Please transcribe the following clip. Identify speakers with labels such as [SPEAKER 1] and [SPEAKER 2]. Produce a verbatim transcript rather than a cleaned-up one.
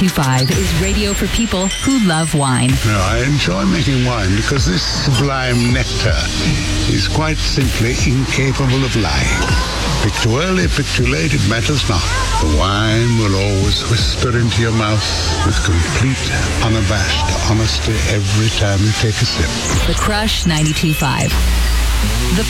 [SPEAKER 1] Five is radio for people who love wine.
[SPEAKER 2] No, I enjoy making wine because this sublime nectar is quite simply incapable of lying. Pick too early, pick too late, it matters not. The wine will always whisper into your mouth with complete, unabashed honesty every time you take a sip.
[SPEAKER 1] The Crush ninety-two point five. The